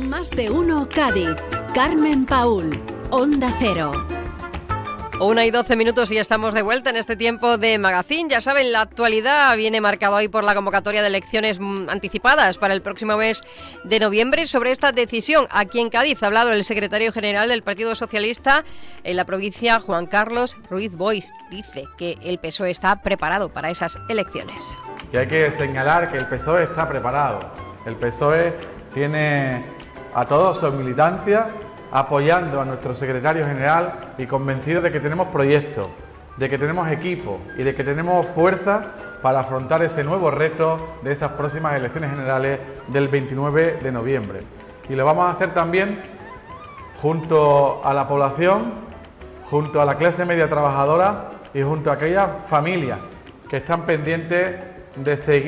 Más de uno Cádiz. Carmen Paúl, Onda Cero. 1:12 y estamos de vuelta en este tiempo de Magazine. Ya saben, la actualidad viene marcada hoy por la convocatoria de elecciones anticipadas para el próximo mes de noviembre. Sobre esta decisión, aquí en Cádiz ha hablado el secretario general del Partido Socialista en la provincia, Juan Carlos Ruiz Boix. Dice que el PSOE está preparado para esas elecciones. Y hay que señalar que el PSOE está preparado. El PSOE tiene a toda su militancia apoyando a nuestro secretario general y convencido de que tenemos proyectos, de que tenemos equipo y de que tenemos fuerza para afrontar ese nuevo reto de esas próximas elecciones generales del 29 de noviembre. Y lo vamos a hacer también junto a la población, junto a la clase media trabajadora y junto a aquellas familias que están pendientes de seguir